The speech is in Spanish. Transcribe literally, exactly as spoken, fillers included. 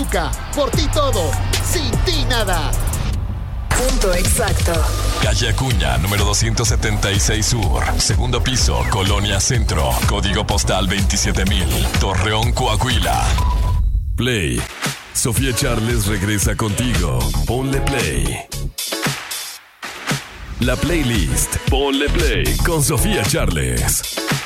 Pachuca, por ti todo, sin ti nada. Punto exacto. Calle Acuña, número doscientos setenta y seis Sur. Segundo piso, Colonia Centro. Código postal veintisiete mil. Torreón, Coahuila. Play. Sofía Charles regresa contigo. Ponle play. La playlist. Ponle play con Sofía Charles.